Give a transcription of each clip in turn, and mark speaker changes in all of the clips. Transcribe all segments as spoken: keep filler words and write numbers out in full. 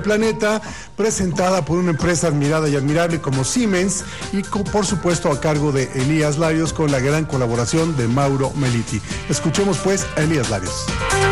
Speaker 1: Planeta, presentada por una empresa admirada y admirable como Siemens y con, por supuesto a cargo de Elías Larios, con la gran colaboración de Mauro Meliti. Escuchemos pues a Elías Larios.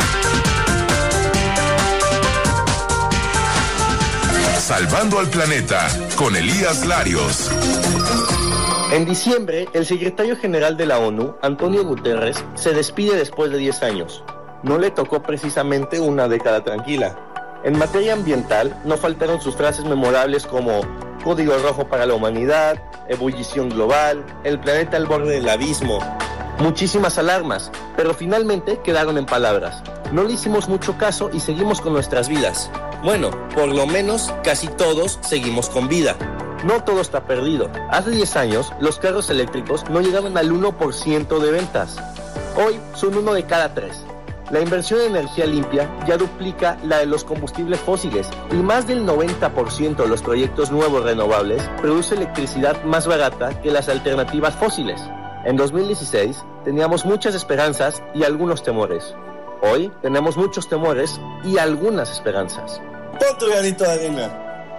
Speaker 2: Salvando al planeta con Elías Larios.
Speaker 3: En diciembre, el secretario general de la ONU, Antonio Guterres, se despide después de diez años. No le tocó precisamente una década tranquila. En materia ambiental, no faltaron sus frases memorables como código rojo para la humanidad, ebullición global, el planeta al borde del abismo. Muchísimas alarmas, pero finalmente quedaron en palabras. No le hicimos mucho caso y seguimos con nuestras vidas. Bueno, por lo menos casi todos seguimos con vida. No todo está perdido. Hace diez años, los carros eléctricos no llegaban al uno por ciento de ventas. Hoy son uno de cada tres. La inversión en energía limpia ya duplica la de los combustibles fósiles y más del noventa por ciento de los proyectos nuevos renovables produce electricidad más barata que las alternativas fósiles. En dos mil dieciséis teníamos muchas esperanzas y algunos temores. Hoy tenemos muchos temores y algunas esperanzas. Pon tu granito de arena.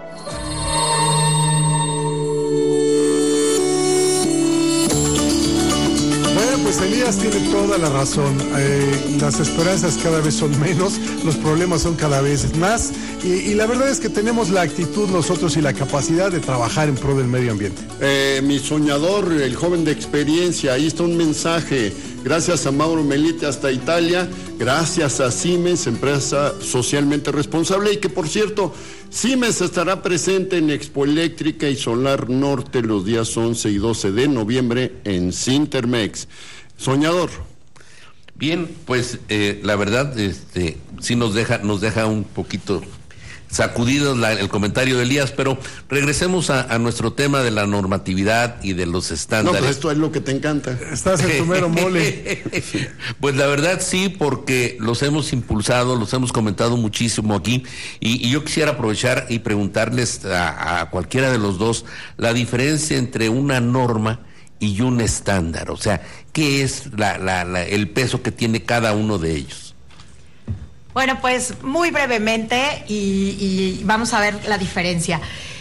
Speaker 1: Bueno, pues Elías tiene toda la razón. Eh, las esperanzas cada vez son menos, los problemas son cada vez más y, y la verdad es que tenemos la actitud nosotros y la capacidad de trabajar en pro del medio ambiente.
Speaker 4: Eh, mi soñador, el joven de experiencia, ahí está un mensaje. Gracias a Mauro Meliti hasta Italia, gracias a Siemens, empresa socialmente responsable, y que por cierto, Siemens estará presente en Expo Eléctrica y Solar Norte los días once y doce de noviembre en Sintermex. Soñador.
Speaker 5: Bien, pues eh, la verdad, este, sí nos deja, nos deja un poquito sacudidos la, el comentario de Elías, pero regresemos a, a nuestro tema de la normatividad y de los estándares.
Speaker 4: No, pues esto es lo que te encanta.
Speaker 1: Estás en tu mero mole.
Speaker 5: Pues la verdad sí, porque los hemos impulsado, los hemos comentado muchísimo aquí, y, y yo quisiera aprovechar y preguntarles a, a cualquiera de los dos la diferencia entre una norma y un estándar, o sea, ¿qué es la, la, la, el peso que tiene cada uno de ellos?
Speaker 6: Bueno, pues muy brevemente y, y vamos a ver la diferencia.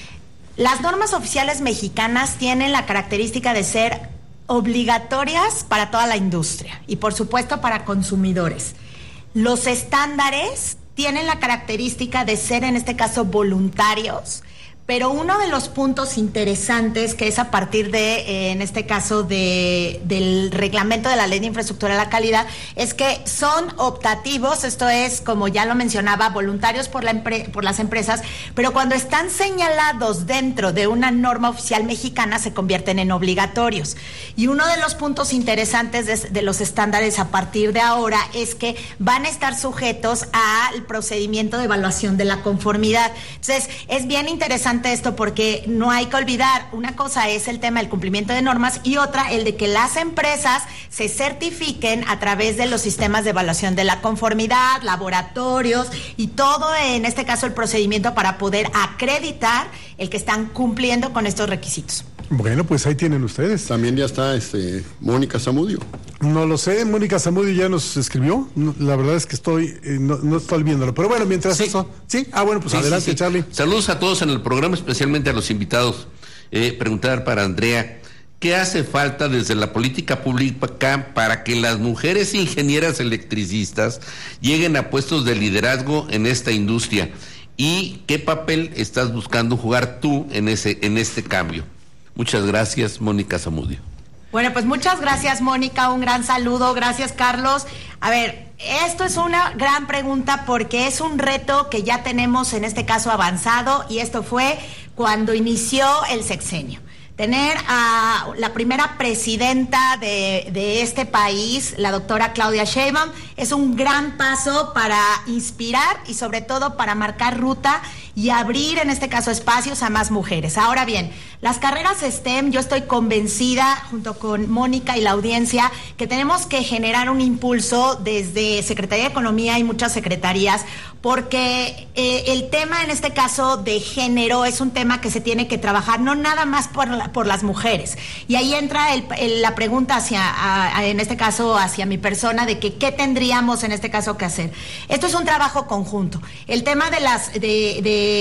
Speaker 6: Las normas oficiales mexicanas tienen la característica de ser obligatorias para toda la industria y por supuesto para consumidores. Los estándares tienen la característica de ser en este caso voluntarios, pero uno de los puntos interesantes que es a partir de, eh, en este caso, de, del reglamento de la Ley de Infraestructura de la Calidad, es que son optativos, esto es, como ya lo mencionaba, voluntarios por, la empre- por las empresas, pero cuando están señalados dentro de una norma oficial mexicana se convierten en obligatorios. Y uno de los puntos interesantes de, de los estándares a partir de ahora es que van a estar sujetos al procedimiento de evaluación de la conformidad. Entonces, es bien interesante esto porque no hay que olvidar, una cosa es el tema del cumplimiento de normas y otra el de que las empresas se certifiquen a través de los sistemas de evaluación de la conformidad, laboratorios y todo en este caso el procedimiento para poder acreditar el que están cumpliendo con estos requisitos.
Speaker 1: Bueno, pues ahí tienen ustedes.
Speaker 4: También ya está este, Mónica Zamudio.
Speaker 1: No lo sé, Mónica Zamudio ya nos escribió. No, la verdad es que estoy, eh, no, no estoy viéndolo. Pero bueno, mientras
Speaker 5: sí.
Speaker 1: eso. Sí, ah, bueno, pues sí, adelante, sí, sí. Charlie.
Speaker 5: Saludos a todos en el programa, especialmente a los invitados. Eh, preguntar para Andrea, ¿qué hace falta desde la política pública para que las mujeres ingenieras electricistas lleguen a puestos de liderazgo en esta industria? ¿Y qué papel estás buscando jugar tú en ese, en este cambio? Muchas gracias, Mónica Zamudio.
Speaker 6: Bueno, pues muchas gracias, Mónica, un gran saludo, gracias, Carlos. A ver, esto es una gran pregunta porque es un reto que ya tenemos en este caso avanzado y esto fue cuando inició el sexenio. Tener a la primera presidenta de, de este país, la doctora Claudia Sheinbaum, es un gran paso para inspirar y sobre todo para marcar ruta y abrir en este caso espacios a más mujeres. Ahora bien, las carreras STEM, yo estoy convencida junto con Mónica y la audiencia que tenemos que generar un impulso desde Secretaría de Economía y muchas secretarías porque eh, el tema en este caso de género es un tema que se tiene que trabajar no nada más por, la, por las mujeres y ahí entra el, el, la pregunta hacia, a, a, en este caso hacia mi persona de que qué tendríamos en este caso que hacer. Esto es un trabajo conjunto. El tema de las de, de